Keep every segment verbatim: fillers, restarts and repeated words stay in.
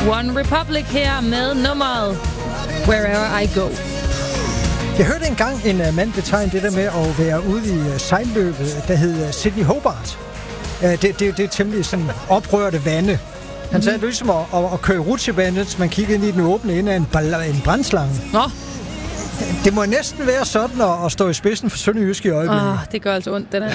One Republic her med nummeret Wherever I Go. Jeg hørte engang en uh, mand betegne det der med at være ude i uh, sejlløbet, der hed uh, Sydney Hobart. Uh, det, det, det er temmelig sådan oprørte vande. Han sagde, det er ligesom at, at, at køre rutsjebane, så man kigger ind i den åbne ende af en, en brandslange. Nå. Det, det må næsten være sådan at, at stå i spidsen for Sønderjysk i øjeblikket. Åh, det gør altså ondt, den her.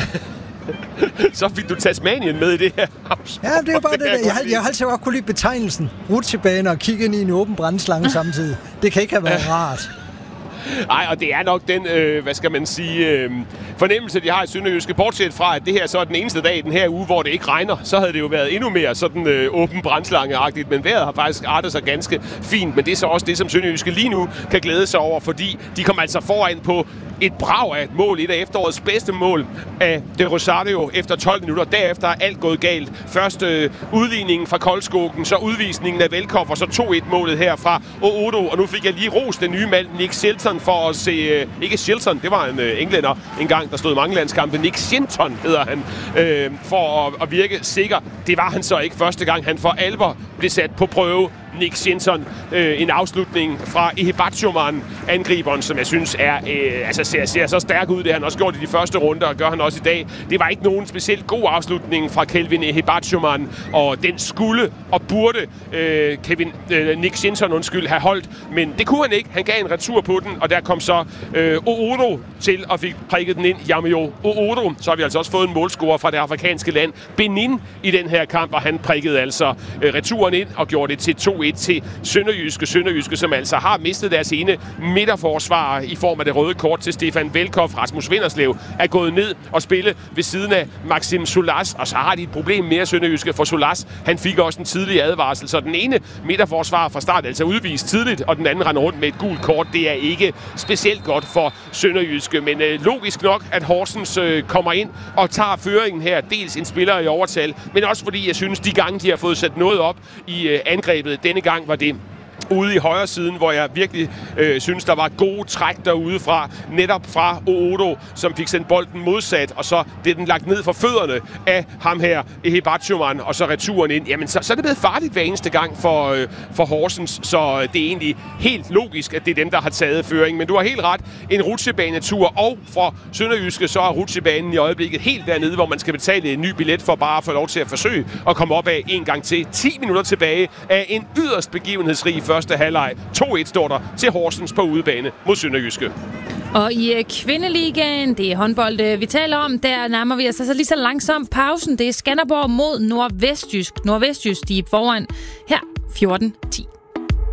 Så fik du Tasmanien med i det her afsnit. Ja, det er jo bare det, det der. Jeg har, jeg har altid godt kunne lide betegnelsen rutsjebane og kigge ind i en åben brandslange samtidig. Det kan ikke have været rart. Nej, og det er nok den, øh, hvad skal man sige, øh, fornemmelse, de har i Sønderjyske. Bortset fra, at det her så er den eneste dag i den her uge, hvor det ikke regner, så havde det jo været endnu mere sådan øh, åben brandslangeagtigt. Men vejret har faktisk artet sig ganske fint. Men det er så også det, som Sønderjyske lige nu kan glæde sig over, fordi de kommer altså foran på et brag af et mål, et af efterårets bedste mål af De Rosario efter tolv minutter. Derefter er alt gået galt. Først øh, udligningen fra Koldskogen, så udvisningen af Velkoff, og så to et målet her fra Oodo. Og nu fik jeg lige ros den nye mand, Nick Shelton, for at se... Øh, ikke Shelton, det var en øh, englænder engang, der stod i mange landskampe. Nick Shelton hedder han, øh, for at, at virke sikker. Det var han så ikke første gang, han for alvor blev sat på prøve. Nick Shelton, øh, en afslutning fra Ehibachoman, angriberen, som jeg synes er, øh, altså ser, ser så stærk ud. Det har han også gjort i de første runder, og gør han også i dag. Det var ikke nogen specielt god afslutning fra Kelvin Ehibachoman, og den skulle og burde øh, Kevin, øh, Nick Shelton undskyld, have holdt, men det kunne han ikke. Han gav en retur på den, og der kom så øh, Oodo til og fik prikket den ind. Yamio Oodo. Så har vi altså også fået en målscorer fra det afrikanske land Benin i den her kamp, og han prikkede altså øh, returen ind og gjorde det til to et til Sønderjyske. Sønderjyske, som altså har mistet deres ene midterforsvar i form af det røde kort til Stefan Velkoff. Rasmus Vinderslev er gået ned og spille ved siden af Maxim Solas, og så har de et problem mere Sønderjyske, for Solas, han fik også en tidlig advarsel, så den ene midterforsvar fra start altså udvist tidligt, og den anden render rundt med et gult kort. Det er ikke specielt godt for Sønderjyske, men øh, logisk nok, at Horsens øh, kommer ind og tager føringen her. Dels en spiller i overtal, men også fordi jeg synes, de gange, de har fået sat noget op i øh, angrebet, denne gang var det ude i højre siden, hvor jeg virkelig øh, synes, der var gode træk derude fra, netop fra Oodo, som fik sendt bolden modsat, og så det den lagt ned for fødderne af ham her, Ehibachoman, og så returen ind. Jamen, så, så er det blevet farligt hver eneste gang for, øh, for Horsens, så det er egentlig helt logisk, at det er dem, der har taget føring. Men du har helt ret, en rutsjebanetur, og for Sønderjyske, så er rutsjebanen i øjeblikket helt dernede, hvor man skal betale en ny billet for bare at få lov til at forsøge at komme op af en gang til. ti minutter tilbage af en yderst begivenhedsrig første halvleg. to et står der til Horsens på udebane mod Sønderjyske. Og i kvindeligaen, det er håndbold, vi taler om, der nærmer vi os altså lige så langsomt pausen. Det er Skanderborg mod Nordvestjysk. Nordvestjysk, de er foran her fjorten ti.